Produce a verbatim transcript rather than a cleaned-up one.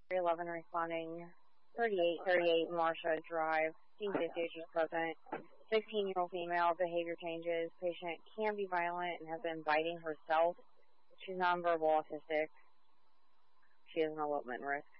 three eleven responding, thirty-eight thirty-eight Marsha Drive, scene fifty is present. sixteen-year-old female, behavior changes. Patient can be violent and has been biting herself. She's nonverbal autistic. She is an elopement risk.